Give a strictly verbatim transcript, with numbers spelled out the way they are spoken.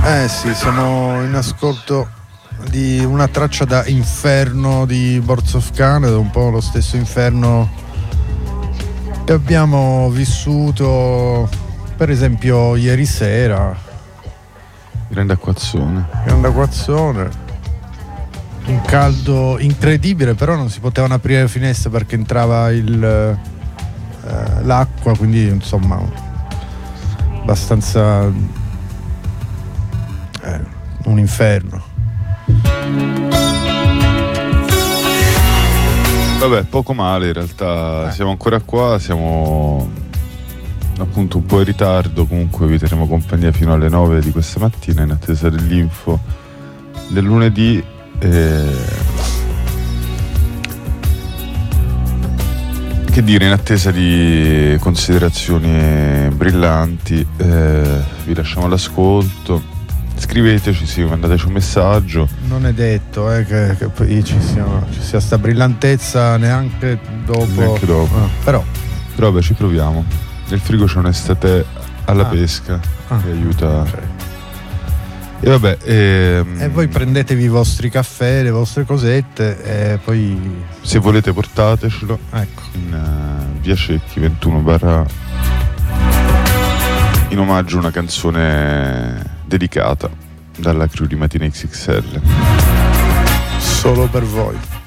Eh sì, siamo in ascolto di una traccia da Inferno di Boards of Canada, un po' lo stesso inferno che abbiamo vissuto per esempio ieri sera. Grande acquazzone. Grande acquazzone. Un caldo incredibile, però non si potevano aprire le finestre perché entrava il, eh, l'acqua, quindi insomma abbastanza eh, un inferno. Vabbè, poco male in realtà, eh. Siamo ancora qua, siamo appunto un po' in ritardo, comunque vi terremo compagnia fino alle nove di questa mattina in attesa dell'info del lunedì. E... che dire, in attesa di considerazioni brillanti, eh, vi lasciamo all'ascolto. Scriveteci, sì, mandateci un messaggio. Non è detto eh, che, che poi ci sia, ci sia sta brillantezza neanche dopo, neanche dopo. Ah, però però beh, ci proviamo. Nel frigo c'è un'estate alla ah. pesca ah. che aiuta. Okay. E vabbè ehm... e voi prendetevi i vostri caffè, le vostre cosette e poi se volete portatecelo. Ecco, in uh, via Cecchi ventuno barra in omaggio a una canzone dedicata dalla crew di Mattina X X L solo per voi.